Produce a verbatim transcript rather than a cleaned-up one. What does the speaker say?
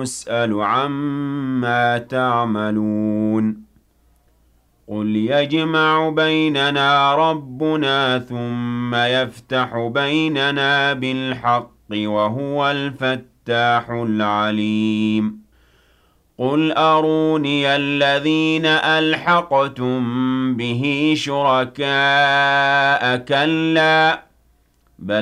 يُسْأَلُ عَمَّا تَعْمَلُونَ قُلْ يَجْمَعُ بَيْنَنَا رَبُّنَا ثُمَّ يَفْتَحُ بَيْنَنَا بِالْحَقِّ وَهُوَ الْفَتَّاحُ الْعَلِيمُ قُلْ أَرُونِيَ الَّذِينَ أَلْحَقْتُم بِهِ شُرَكَاءَ ۖ كَلَّا بَلْ